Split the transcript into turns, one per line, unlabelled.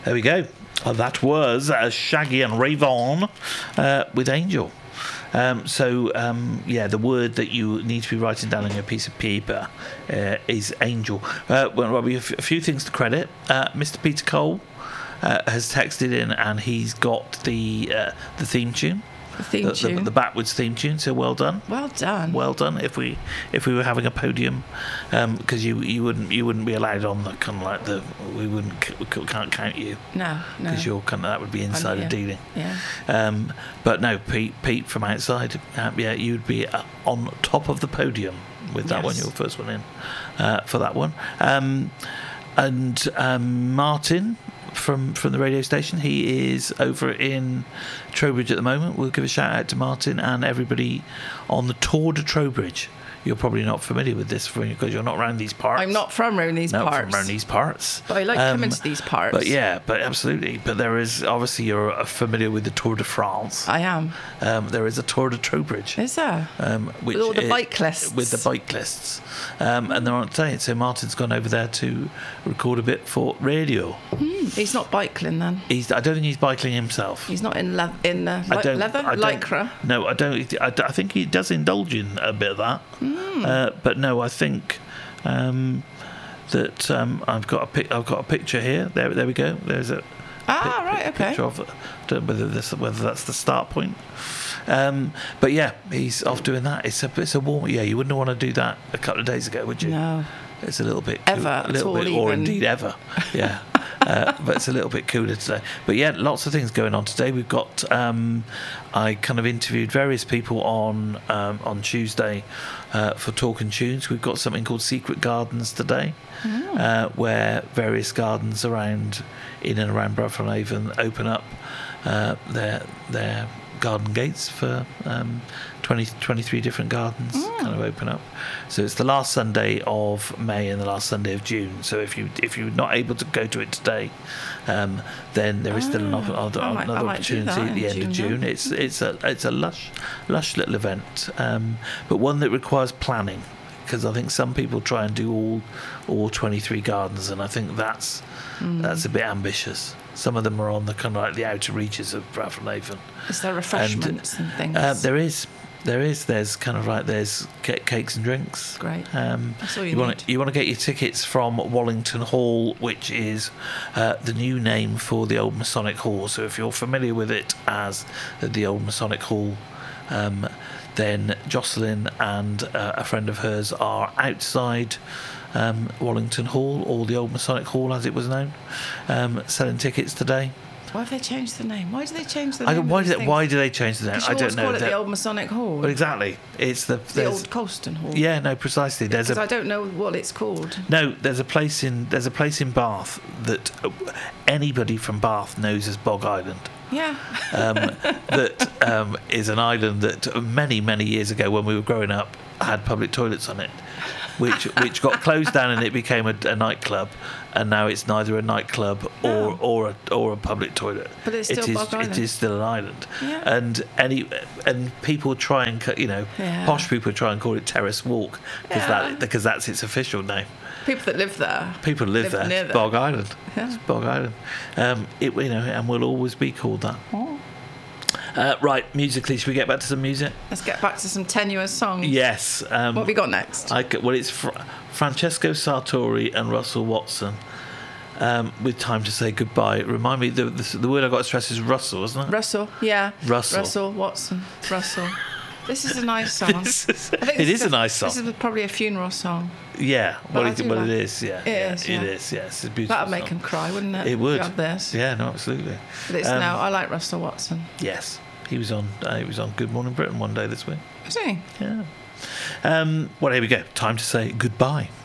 There we go. That was Shaggy and Rayvon with Angel. The word that you need to be writing down on your piece of paper is Angel. Robbie, a few things to credit. Mr. Peter Cole has texted in, and he's got the theme tune. The backwards theme tune. So well done.
Well done.
Well done. If we were having a podium, because you wouldn't be allowed on the kind of like we can't count you.
No.
Because you're kind of, that would be insider dealing.
Yeah.
But no, Pete from outside. You'd be on top of the podium with that one. You're the first one in for that one. And Martin from the radio station, he is over in Trowbridge at the moment. We'll give a shout out to Martin and everybody on the Tour de Trowbridge. You're probably not familiar with this because you're not around these parts.
I'm not from around these parts.
Not from around these parts.
But I like coming to these parts.
But absolutely. But there is, obviously, you're familiar with the Tour de France.
I am.
There is a Tour de Trowbridge.
Is there?
With
all the bike lists.
With the bike lists. And they're on today. So Martin's gone over there to record a bit for radio.
He's not bicycling then?
I don't think he's bicycling himself.
He's not in leather? Lycra?
No, I don't. I think he does indulge in a bit of that. But no, I think that I've got a picture here. There we go. There's a picture of it. I don't know whether that's the start point. But yeah, he's off doing that. It's a warm. Yeah, you wouldn't want to do that a couple of days ago, would you?
No.
It's a little bit
or
indeed ever. Yeah. But it's a little bit cooler today. But yeah, lots of things going on today. We've got I kind of interviewed various people on Tuesday for Talking Tunes. We've got something called Secret Gardens today, where various gardens in and around Bradford-on-Avon open up their garden gates for 23 different gardens kind of open up. So it's the last Sunday of May and the last Sunday of June. So if you're not able to go to it today, then there is still another opportunity at the end of June. It's a lush little event, but one that requires planning, because I think some people try and do all 23 gardens, and I think that's a bit ambitious. Some of them are on the kind of like the outer reaches of Bradford-on-Avon.
Is there refreshments and things?
There is. There's kind of like there's cakes and drinks.
Great. That's all
you want to get your tickets from Wallington Hall, which is the new name for the old Masonic Hall. So if you're familiar with it as the old Masonic Hall, then Jocelyn and a friend of hers are outside Wallington Hall, or the old Masonic Hall as it was known, selling tickets today.
Why have they changed the name? Why do they change the name?
Why do they change the name?
I don't know. Call it the old Masonic Hall.
Well, exactly. It's the
old Colston Hall.
Yeah, no, precisely.
Because I don't know what it's called.
No, there's a place in Bath that anybody from Bath knows as Bog Island.
Yeah.
That is an island that many years ago, when we were growing up, had public toilets on it, which got closed down and it became a nightclub, and now it's neither a nightclub or a public toilet.
But it's still Bog Island.
It is still an island.
Yeah.
And people try and posh people try and call it Terrace Walk because that's its official name.
People that live there.
People live there. It's Bog Island.
Yeah.
It's Bog Island. And will always be called that.
Oh.
Right, musically, should we get back to some music?
Let's get back to some tenuous songs.
Yes.
What have we got next?
It's Francesco Sartori and Russell Watson with Time to Say Goodbye. Remind me, the word I got to stress is Russell, isn't it?
Russell, yeah.
Russell
Watson. Russell. This is a nice song.
It is a nice song.
This is probably a funeral song.
Yeah, it is. Yeah,
it is.
Yes, it's a beautiful.
That'd make him cry, wouldn't it?
It would.
This.
Yeah, no, absolutely.
But it's now. I like Russell Watson.
Yes, he was on Good Morning Britain one day this week.
Was he?
Yeah. Well, here we go. Time to say goodbye.